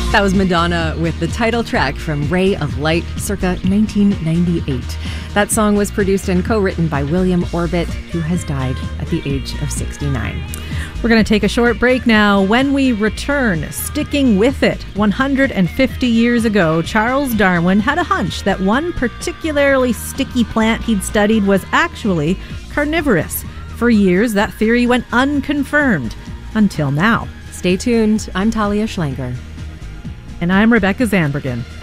That was Madonna with the title track from Ray of Light, circa 1998. That song was produced and co-written by William Orbit, who has died at the age of 69. We're going to take a short break now. When we return, sticking with it. 150 years ago, Charles Darwin had a hunch that one particularly sticky plant he'd studied was actually carnivorous. For years, that theory went unconfirmed. Until now. Stay tuned. I'm Talia Schlanger. And I'm Rebecca Zandbergen.